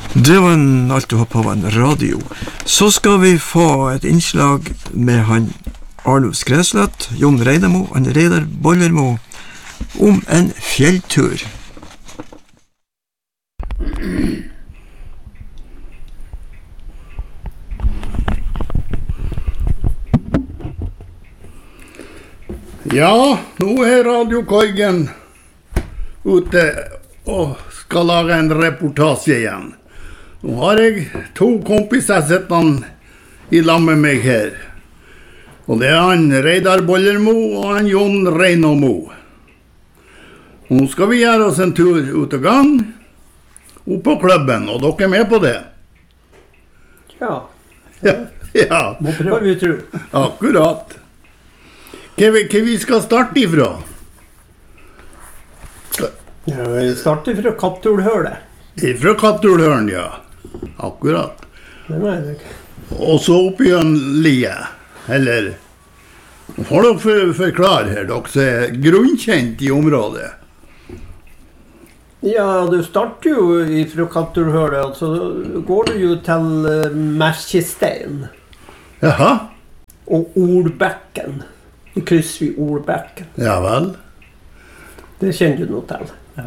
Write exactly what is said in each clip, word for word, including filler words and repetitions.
Det var en alt du har på en radio. Så skal vi få et innslag med han Arnulf Skreslett, Jon Reinemo og Reidar Bollermo om en fjelltur. Ja, nå er Radio Koigen ute og skal lage en reportasje igjen. Nå har jeg to kompiser sittende i lag med meg her. Og det er han Reidar Bollermo og han Jon Reinemo. Nå skal vi gjøre oss en tur ut og gang, opp på klubben, og dere er med på det? Ja. Ja, ja. Må prøve vi tro. Akkurat. Hva vi, hva vi skal starte ifra? Ja, vi starter fra Kattulhølet. Ifra Kattulhølen, ja. Akkurat. Det er det ikke. Og så opp i en lie. Eller, får dere for, forklare her, dere som er grunnkjent i området. Ja, du starter jo ifra Kattulhølet, og så går du jo til uh, Merkestein. Jaha. Og Olbekken. I kryss vi Olbekken. Ja vel. Det kjenner du noe til. Ja.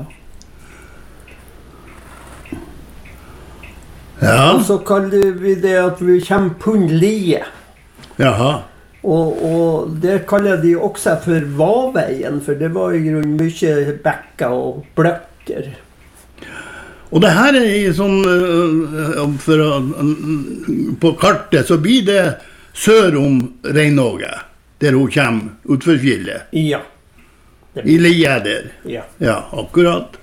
Ja. Og så kaller vi det at vi kommer på en lie. Jaha. Og, og det kaller de også for Vaveien, for det var i grunnen mye bekker og bløkker. Og det her er i sånn, for, på kartet så blir det sør om Reinåge, der hun kommer utfor fjellet. Ja. I lia der. Ja. Ja, akkurat.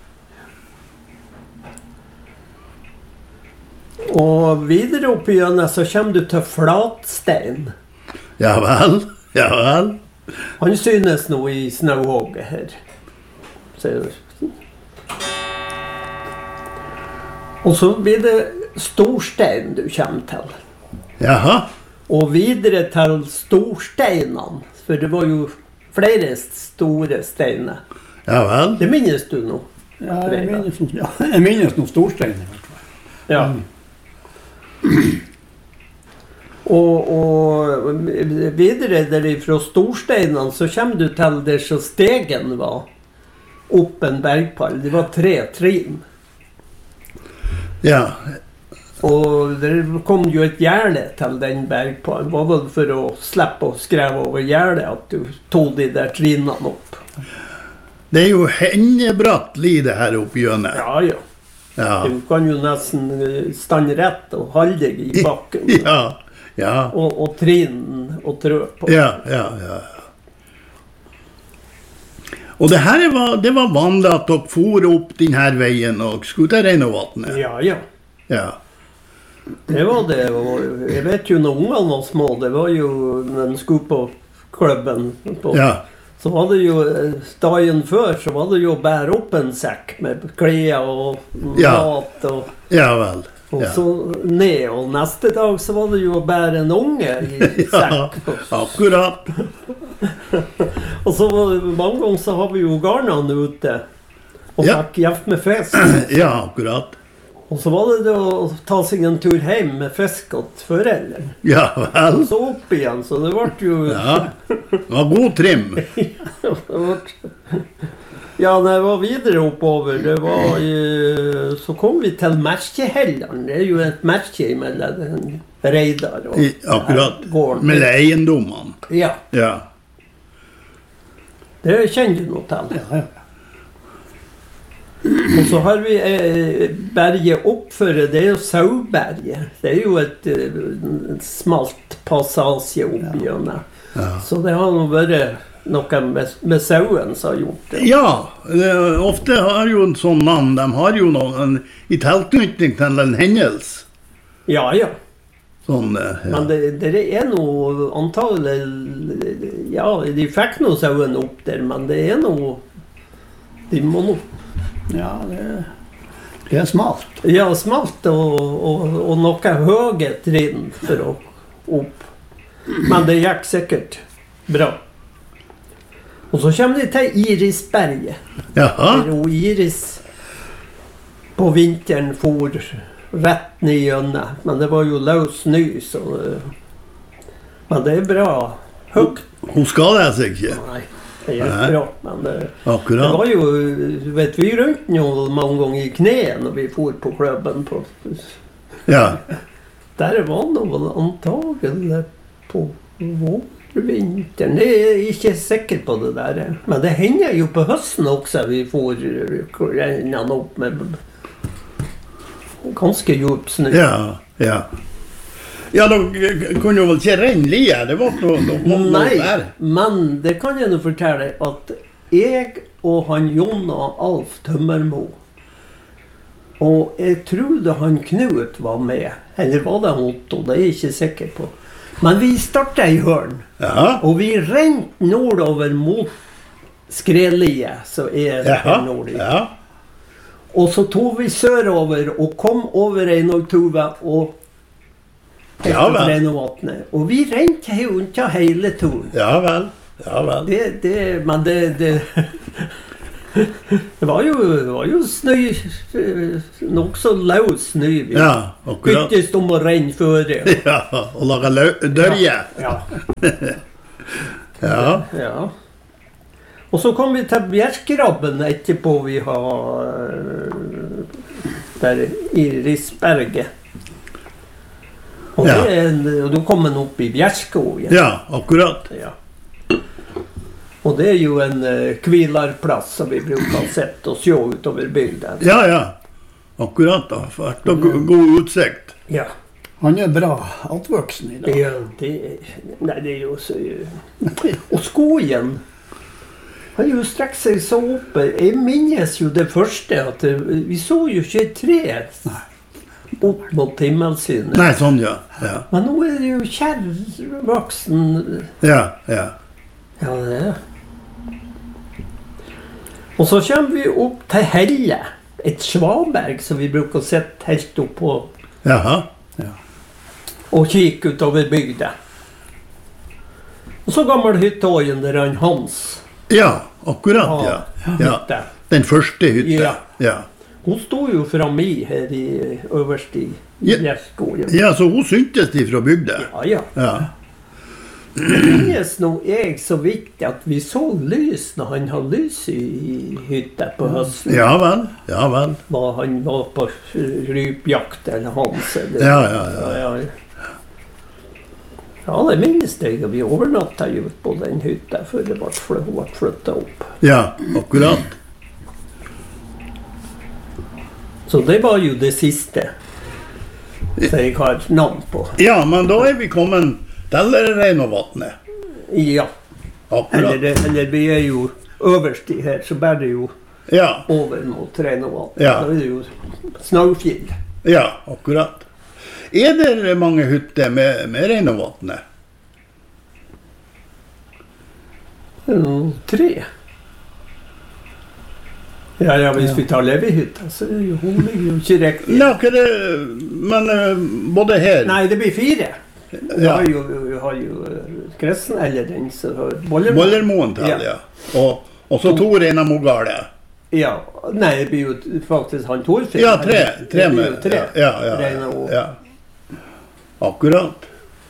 Og videre opp igjen så kommer du til Flatstein. Ja vel, ja vel. Han synes nå i Snauhåget her. Ser du. Og så blir det Storstein du kommer til. Jaha. Og videre til Storsteinene, for det var jo flere store steiner. Ja vel. Det minnes du nå? Ja, jeg minnes, ja, jeg minnes noen storsteiner i hvert fall. Ja. Og, og videre derifra Storsteinene så kommer du til der så stegen var opp en bergpall. Det var tre trinn. Ja. Og det kom jo et gjerde til den bergpallen. Var det for å slippe å skreve over gjerdet at du tog de der trinnene opp. Det er jo hennebratt lide her oppe i hjørnet. Ja, ja. Ja. Du kan jo nesten stande rett og holde deg i bakken. Ja, ja. Og, og trinnen og trø på. Ja, ja, ja. Og det her var, det var vanlig at dere for opp denne veien og skulle til Reinåvatnet. Ja, ja. Ja. Det var det. Og jeg vet jo når ungene var små, det var jo når de skulle på klubben. På, Ja. Så var det jo, dagen før, så var det jo å bære opp en sekk med klær og Ja. mat og... Ja vel. Og Ja. så ned, og neste dag så var det jo å bære en unge i Ja, sekk. akkurat. Og så var det, mange ganger så har vi jo garnene ute, og Ja. fikk hjelp med fisk. Ja, akkurat. Og så var det det å ta seg en tur hjem med fisk til foreldre. Ja vel. Og så opp igjen, så det ble jo... Ja, det var god trim. Det ble... Ja, når jeg var videre oppover, det var i... så kom vi til Merkehelleren. Det er jo et merke mellom Reidar og I, akkurat. gården. Med eiendommene. Ja, Ja. det kjenner du noe til. Ja, ja. Og så har vi eh, berget oppføre, det er jo Sauberget. Det er jo et eh, smalt passasje opp igjennom. Ja. Så det har nå vært noe med, med sauen som har gjort det. Ja, det, ofte har jo en sånn navn, de har jo noen i tilknytning til en hendelse. Ja, ja. Sånn, eh, ja. Men det, det er noe antagelig, ja, de fikk noe sauen opp der, men det er noe, de må nå... Ja, det, det er smalt. Ja, smalt og, og, og noe høye trinn for å opp. Men det gikk sikkert bra. Og så kommer de til Irisberget. Jaha. Der og Iris på vinteren for rätt nygönne. Men det var ju lös ny så... Men det är bra. Högt. Hon skadade sig inte? Nej, det är jättebra. Men det, Akkurat. det var ju... Vet vi runt nu många gånger i knän och vi får på klubben på... Ja. Där var nog antagligen på vårvintern. Det är inte säker på det där. Men det hänger ju på hösten också. Vi får regna upp med ganska djup snö. Ja, ja. Ja, då kunde ju väl inte regnliga. Det var nog Nej, där. men det kan jag nog fortälla att jag och han Jon och Alf Tömmermo och jag trodde han Knut var med. Eller var det Otto? Det är jag inte säker på. Men vi startade i hörn. Ja. Och vi ränt nordover mot Skrelie. Så är det Jaha. nordigt. Ja. Och så tog vi sörover och kom över en och tuva och Ja, väl. en och vattnet. Och vi ränt inte hela turen. Ja, väl. Ja, väl. Det, det, men det, det, det var ju, det var ju snö, nog så lös snö. Ja, akkurat. Byttes om att regn före. Ja, och laga lö- dörje. Ja. Ja. Ja. Och så kom vi till Bjärskgrabben etterpå vi har eh, där i Risberget. Och, Ja. det är en, och då kom man upp i Bjärskogen. Ja, akkurat. Ja. Och det är ju en eh, kvilarplats som vi brukar sätta oss ju ut över bygden. Ja, ja. Akkurat då. Fart och go- god utsikt. Ja. Han är bra uppvuxen idag. Det, är- det, nej, det är ju så... Och skogen har ju strax sig så uppe. Jag minns ju det första att det, vi såg ju tjugotre upp mot himmelsynen. Nej, sån ja. Ja, Men nu är det ju kärrvuxen. ja. Ja, Ja, det är. Och så kommer vi upp till Helle. Ett svaberg som vi brukar sätta helt upp på jaha. och kika ut över bygden. Och så gammal hyttojen där han Hans. Ja, akkurat ja. Ja. hytte. Den första hytten. Ja. Ja. Hon stod ju framme i här i överst i Ja. Bjärskogen. Ja, så hon syntes ifrån bygden. Ja, ja. Ja. Det minns nog jag så viktigt att vi såg lys när han hade lys i hytten på hösten. Ja, väl. Ja, väl. Var han var på rypjakt eller Hans eller... Ja, ja, ja. Ja, ja. Ja, det minns det. Vi övernattade ju på den hytten för det var fl- flyttat upp. Ja, akkurat. Så det var ju det sista. Så jag har namn på. Ja, men då är vi kommen till Reinovattnet. Ja. Akkurat. Eller, eller vi är ju överst i här så bär det ju Ja, över mot Renovat. Ja. Då är det ju Snöfjäll. ja, akkurat. Är det många hytter med, med Reinovattnet? Mm, tre. Ja, ja, visst Ja. vi tar Levihyttan så är ju hon ligger ju inte direkt. Ja, kan det, men eh, både här... Nej, det blir fyra. Vi Ja. har ju, vi har ju eh, Gräsen eller den så har Bollermo. Bollermån till, Ja. ja. Och, och så tog Rena Mogale. Ja, nej det blir ju faktiskt han Torfinn. Ja, tre. Det Tre blir ju med. tre. Ja, ja, Rena ja, och- ja. Akkurat.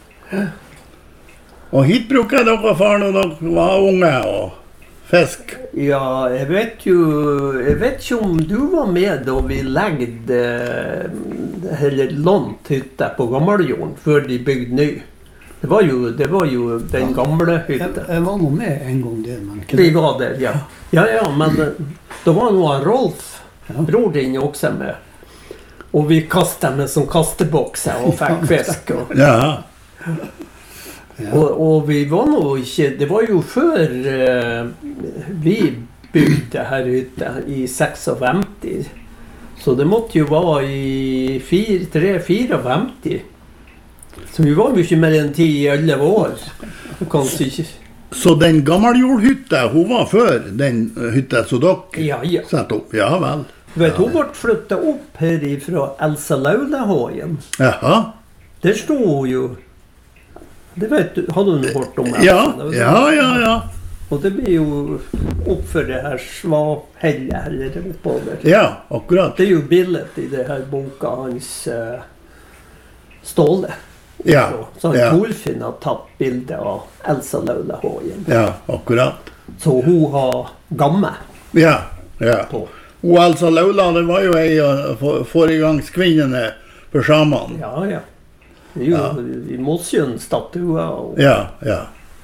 Och hit brukar dere fara när dere var unga och fisk. Ja, jag vet ju, jag vet ju om du var med då vi lagde eller lånthytta på Gammaljorden för de byggde ny. Det var ju, det var ju den gamla Jag, hytten. jag var nog med en gång där. Men Vi var där, ja. Ja, ja, men eh, då var nog Rolf, Ja. bror din också med. Och vi kastade med som kasteboxar och fick fisk. Och, Ja, Ja. och, och vi var nog inte, det var ju för eh, vi byggde här ute i sexhundrafemtio. Så det måste ju vara i fyra, tre, fyra femtio. Så vi var mycket mer än tio elva år. Kanske inte. så den gammaljordhytta, hon var för den eh, hytta så dock Ja, ja. satt upp. Ja, väl. Du vet, hon vart flyttad upp härifrån Elsa Laulahojen. Jaha. Där stod ju... Det vet du, har du nog hört om Elsa? Ja, Det var- ja, ja, ja. Og det blir jo opp for det her Svahellet, eller oppover. Ja, akkurat. Det er jo bildet i det her boka hans uh, Ståle. Ja, Så han ja. Torfinn har tatt bildet av Elsa Laula Hågen. Ja, akkurat. Så hun har gamme Ja, ja. på. Og Elsa Laula, det var jo ei av for- foregangskvinnene for samene. Ja, ja. Det er jo Ja. i Mosjøen statuer og Ja, ja.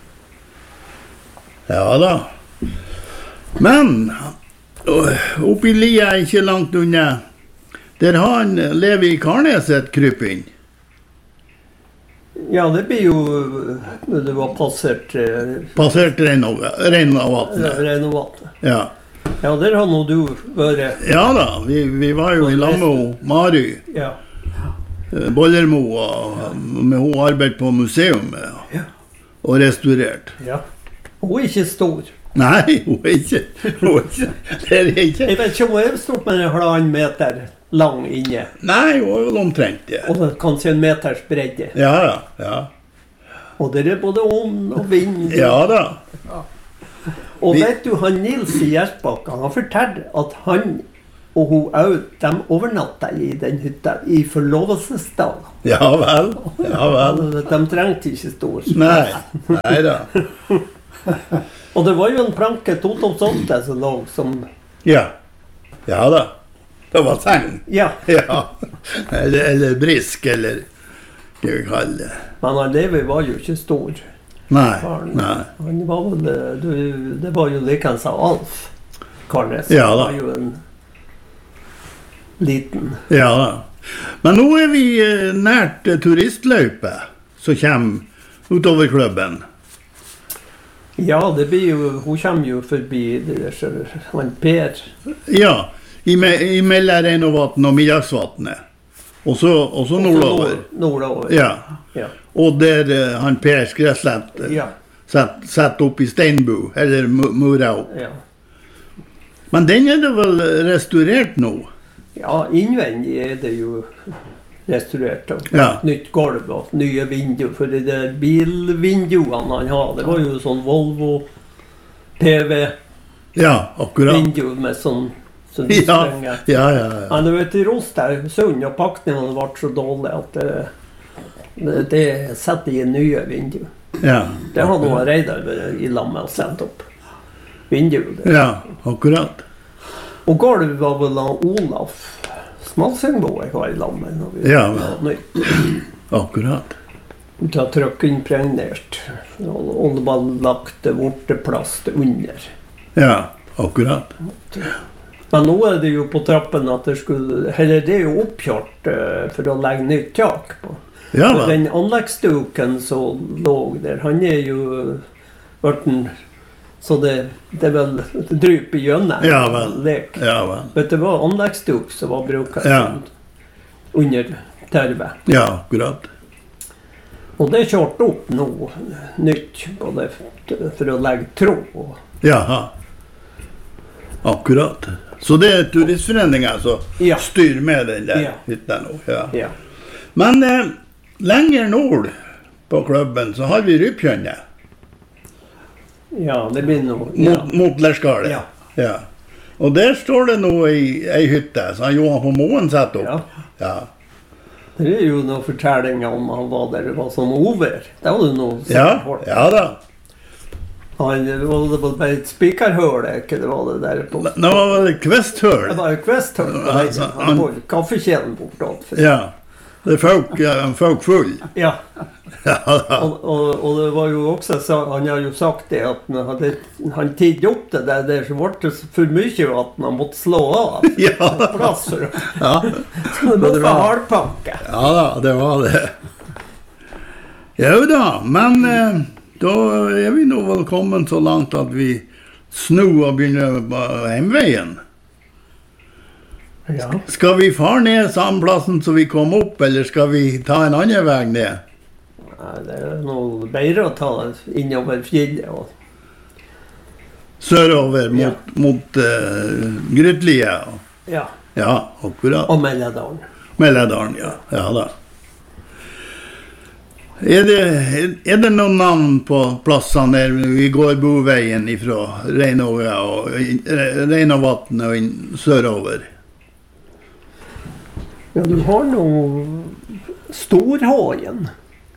Ja da. Men oppi lia er ikke langt unna. Der har han lever i Karnes et krypinn. Ja, det blir jo når det var passert eh, Passert Reinavattnet. Renovannet. Ja. Ja, der har nå du vært. Ja da, vi, vi var jo i lag med hun Mary Ja. eh, Bollermo, og med hun arbeidet på museum eh, Ja. og restaurert. Ja. Hun er ikke stor. Nei, hun er ikke, hun er ikke, det er ikke. Jeg vet ikke om hun er stort, men en halvannen meter lang inne. Nei, hun er vel omtrent det. Og kanskje en meters bredde. Ja, ja, ja. Og det er både ånd og vind. Ja da. Og Vi- vet du, han Nils i Gjersbakka, han forteller at han og hun òg, de overnatta i den hytta i forlovelsesdag. Ja vel, ja vel. De trengte ikke stor. Nei, nei da. Og det var jo en planke to toms åtte som lå som Ja, ja da. Det var seng. Ja, Ja, eller, eller brisk, eller hva vi kaller det. men han Levi var jo ikke stor. Nei, Faren. nei. Han var vel, du, det var jo likens av Alf Karnes. Ja da. Han var jo en liten. Ja da. Men nå er vi eh, nært eh, turistløype som kommer utover klubben. Ja, det blir jo, hun kommer jo forbi det der, så han Per. Ja, i, me, i mellom Reinovann og Middagsvatnet. Og så, og så nordover. Nord- Nordover. Ja, Ja. og der eh, han Per Skresslett eh, Ja. sett, sett opp i steinbu, eller mu- mura opp. Ja. Men den er det vel restaurert nå? Ja, innvendig er det jo restaurert. Og Ja. nytt gulv og nye vinduer. For de der bilvinduene han har, det var jo sånn Volvo P V-vindu Ja, akkurat. med sånn sånn Ja, lysstrenger. ja, ja. ja. Han har vært i Rostersund, og pakningene ble så dårlige at det, det, det setter i nye vinduer. Ja, Det har noen Reidar vært i lag med å sette opp vinduer. der. ja, akkurat. Og gulv var vel av Olaf Smalsengbo jeg var i lag med når vi Ja. var nytt. Akkurat. Det har trykkeimpregnert. Og og det var lagt vorteplast under. Ja, akkurat. Men nå er det jo på trappen at det skulle, eller det er jo oppkjørt eh, for å legge nytt tak på. Ja Og da. den anleggsduken som lå der, han er jo hverten, så det, det er vel dryp i gjønne. Ja vel. Lek. Ja vel. Vet du hva, anleggsduk som var brukt Ja. under tervet. Ja, akkurat. Og det er kjørt opp nå, nytt, både for å legge tråd. og- Jaha. Akkurat. Så det er turistforeningen som Ja. styrer med den der Ja. hytta nå. Ja. Ja. Men eh, lenger nord på klubben så har vi Rypkjønnet. Ja, det blir noe. Mot, Ja. mot Lerskalet. Ja. Ja. Og der står det nå ei, ei hytte som Johan på Moen setter opp. Ja. Ja. Det er jo noen fortellinger om han var der, det var sånn over. Det var det noe Ja, sikkert. ja da. Han det var det var bare et spikerhøl, ikke det var det der på. Det var vel et kvesthøl. Det var jo kvesthøl på Ja, veien. altså, Han han- var kaffekjelen bortåt. Ja. Det er folk, ja, folk full. Ja, Ja da. og, og, og det var jo også, sa- han har jo sagt det at når han, hadde- han tidde opp det der, der så ble det for mye at han måtte slå av. Ja. Plass for det. Ja. Så det det var var- hardpakke. Ja da, det var det. Jo da, men eh, da er vi nå vel kommet så langt at vi snur og begynner på hjemveien. Ja. Skal vi fare ned samme plassen som vi kom opp, eller skal vi ta en annen vei ned? Nei, det er noe bedre å ta innover fjellet. Og, Sørover mot, Ja. mot uh, Grytlie. ja, Ja, akkurat. og Melledalen. Melledalen, ja. Ja da. Er det, er det noen navn på plassene der vi går boveien ifra Reinåga og Reinovatnet og inn sørover? Ja, du har noe Storhagen.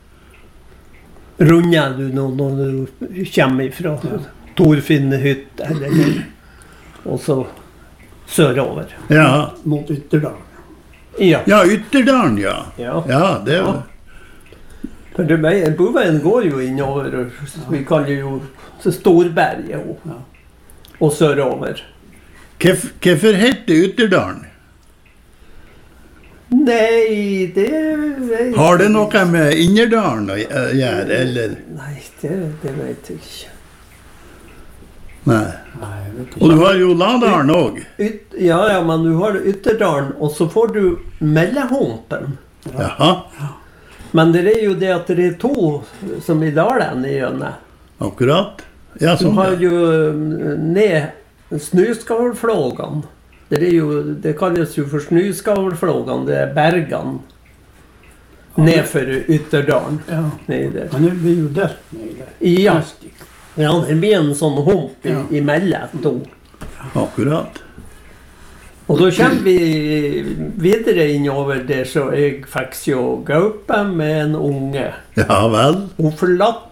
Runder du nå når du kommer ifra Torfinnehytte eller og så sørover. Ja. Mot Ytterdalen. Ja. Ja, Ytterdalen, ja. Ja. Ja, det var... For det, boveien går jo innover, vi kaller jo Storberget og, Ja. og sørover. Hvorf- Hvorfor heter Ytterdalen? Nei, det vet Har det noe med Innerdalen å eh, gjøre, eller? Nei, det, det vet jeg ikke. Nei. Nei, jeg vet Og ikke. du har jo Ladalen også. Yt, ja, ja, men du har Ytterdalen, og så får du Mellehompen. Jaha, Men det er jo det at det er to som i dalen i Jønne. akkurat. Ja, Du sånn. har ja. jo mm, ned snøskavlflågene. Det er jo, det kalles jo for snøskavlflågene, det er bergene. Nedfor Ytterdalen. Ja. Nedi der. Men det blir jo delt med det. Ja. Ja, det blir en sånn hump i, Ja. imellom to. Akkurat. Og da kommer vi videre innover der, så jeg fikk jo gaupe med en unge. Ja vel. Hun forlatt